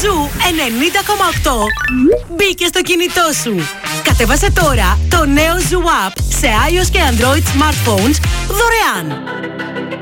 Ζου 90,8 μπήκε στο κινητό σου. Κατέβασε τώρα το νέο Ζου App σε iOS και Android smartphones δωρεάν.